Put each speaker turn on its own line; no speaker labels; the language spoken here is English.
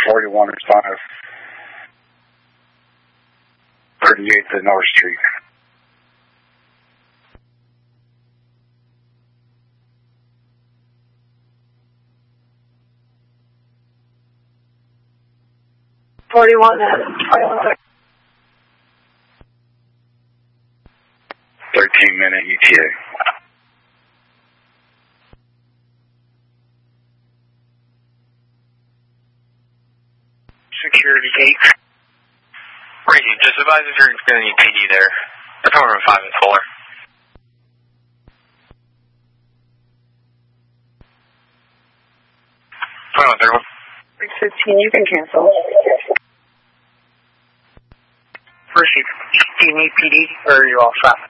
41 is 38 to North Street.
.41 at
13-minute ETA.
Security 8. Racy, just advise if you're going to need PD there. They're coming from 5 and 4. 2131.
615, you can cancel.
Racy, do you need PD or are you all set?